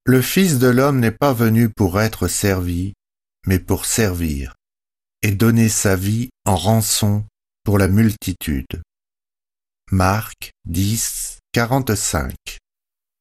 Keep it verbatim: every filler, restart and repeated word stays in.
Le Fils de l'homme n'est pas venu pour être servi, mais pour servir, et donner sa vie en rançon pour la multitude. Marc dix, quarante-cinq.